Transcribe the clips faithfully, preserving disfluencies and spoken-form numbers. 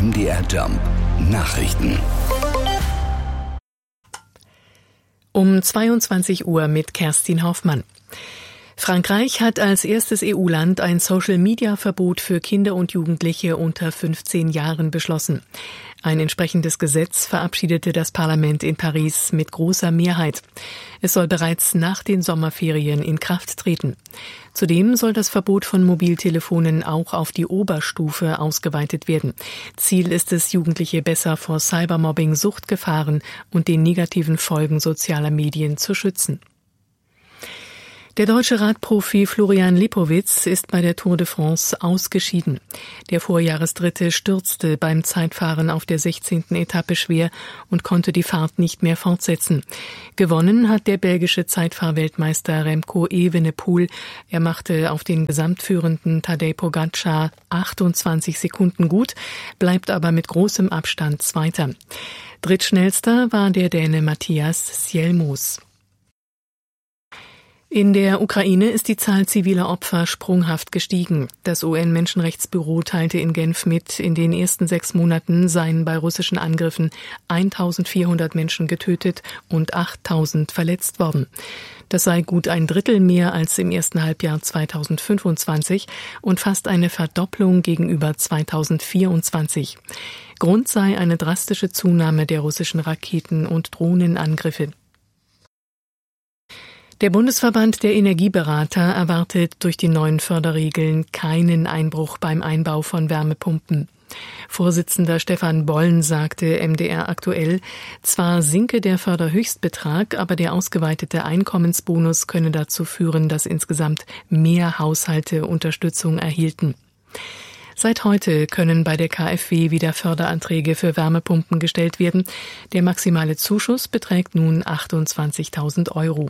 M D R Jump Nachrichten. Um zweiundzwanzig Uhr mit Kerstin Hoffmann. Frankreich hat als erstes E U-Land ein Social-Media-Verbot für Kinder und Jugendliche unter fünfzehn Jahren beschlossen. Ein entsprechendes Gesetz verabschiedete das Parlament in Paris mit großer Mehrheit. Es soll bereits nach den Sommerferien in Kraft treten. Zudem soll das Verbot von Mobiltelefonen auch auf die Oberstufe ausgeweitet werden. Ziel ist es, Jugendliche besser vor Cybermobbing, Suchtgefahren und den negativen Folgen sozialer Medien zu schützen. Der deutsche Radprofi Florian Lipowitz ist bei der Tour de France ausgeschieden. Der Vorjahresdritte stürzte beim Zeitfahren auf der sechzehnten Etappe schwer und konnte die Fahrt nicht mehr fortsetzen. Gewonnen hat der belgische Zeitfahrweltmeister Remco Evenepoel. Er machte auf den gesamtführenden Tadej Pogačar achtundzwanzig Sekunden gut, bleibt aber mit großem Abstand Zweiter. Drittschnellster war der Däne Mathias Sjelmos. In der Ukraine ist die Zahl ziviler Opfer sprunghaft gestiegen. Das U N-Menschenrechtsbüro teilte in Genf mit, in den ersten sechs Monaten seien bei russischen Angriffen eintausendvierhundert Menschen getötet und achttausend verletzt worden. Das sei gut ein Drittel mehr als im ersten Halbjahr zweitausendfünfundzwanzig und fast eine Verdopplung gegenüber zweitausendvierundzwanzig. Grund sei eine drastische Zunahme der russischen Raketen- und Drohnenangriffe. Der Bundesverband der Energieberater erwartet durch die neuen Förderregeln keinen Einbruch beim Einbau von Wärmepumpen. Vorsitzender Stefan Bollen sagte M D R aktuell, zwar sinke der Förderhöchstbetrag, aber der ausgeweitete Einkommensbonus könne dazu führen, dass insgesamt mehr Haushalte Unterstützung erhielten. Seit heute können bei der K f W wieder Förderanträge für Wärmepumpen gestellt werden. Der maximale Zuschuss beträgt nun achtundzwanzigtausend Euro.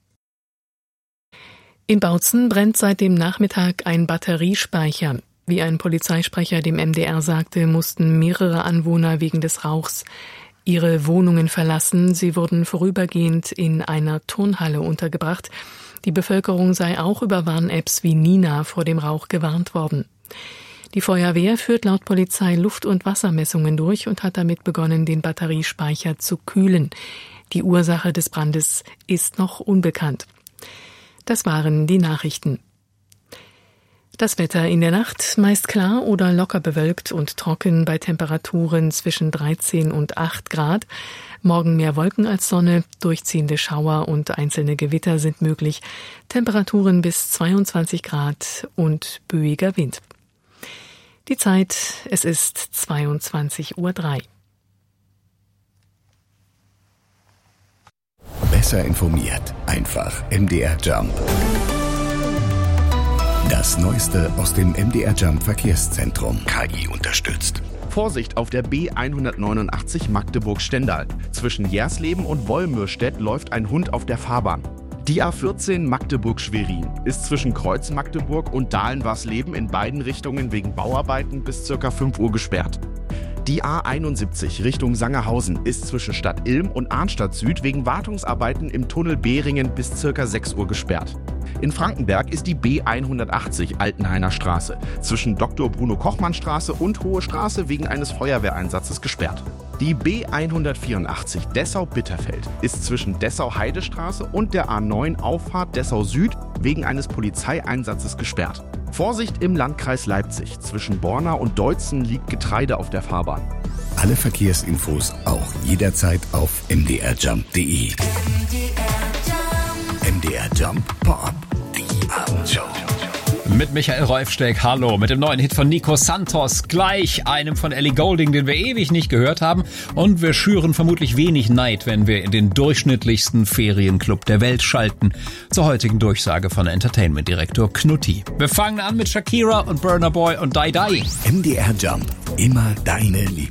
In Bautzen brennt seit dem Nachmittag ein Batteriespeicher. Wie ein Polizeisprecher dem M D R sagte, mussten mehrere Anwohner wegen des Rauchs ihre Wohnungen verlassen. Sie wurden vorübergehend in einer Turnhalle untergebracht. Die Bevölkerung sei auch über Warn-Apps wie Nina vor dem Rauch gewarnt worden. Die Feuerwehr führt laut Polizei Luft- und Wassermessungen durch und hat damit begonnen, den Batteriespeicher zu kühlen. Die Ursache des Brandes ist noch unbekannt. Das waren die Nachrichten. Das Wetter in der Nacht meist klar oder locker bewölkt und trocken bei Temperaturen zwischen dreizehn und acht Grad. Morgen mehr Wolken als Sonne, durchziehende Schauer und einzelne Gewitter sind möglich. Temperaturen bis zweiundzwanzig Grad und böiger Wind. Die Zeit, es ist zweiundzwanzig Uhr drei. Besser informiert, einfach M D R Jump. Das Neueste aus dem M D R Jump Verkehrszentrum. K I unterstützt. Vorsicht auf der B hundertneunundachtzig Magdeburg-Stendal. Zwischen Jersleben und Wolmirstedt läuft ein Hund auf der Fahrbahn. Die A vierzehn Magdeburg-Schwerin ist zwischen Kreuz Magdeburg und Dahlen-Warsleben in beiden Richtungen wegen Bauarbeiten bis ca. fünf Uhr gesperrt. Die A einundsiebzig Richtung Sangerhausen ist zwischen Stadt Ilm und Arnstadt Süd wegen Wartungsarbeiten im Tunnel Behringen bis ca. sechs Uhr gesperrt. In Frankenberg ist die B hundertachtzig Altenhainer Straße zwischen Doktor Bruno Kochmann Straße und Hohe Straße wegen eines Feuerwehreinsatzes gesperrt. Die B hundertvierundachtzig Dessau-Bitterfeld ist zwischen Dessau-Heidestraße und der A neun Auffahrt Dessau Süd wegen eines Polizeieinsatzes gesperrt. Vorsicht im Landkreis Leipzig. Zwischen Borna und Deutzen liegt Getreide auf der Fahrbahn. Alle Verkehrsinfos auch jederzeit auf m d r jump punkt d e. M D R Jump Pop, die Abendshow. Mit Michael Rolfsteck, hallo, mit dem neuen Hit von Nico Santos, gleich einem von Ellie Goulding, den wir ewig nicht gehört haben. Und wir schüren vermutlich wenig Neid, wenn wir in den durchschnittlichsten Ferienclub der Welt schalten. Zur heutigen Durchsage von Entertainment-Direktor Knutti. Wir fangen an mit Shakira und Burna Boy und Die Die. M D R Jump, immer deine Lieblings.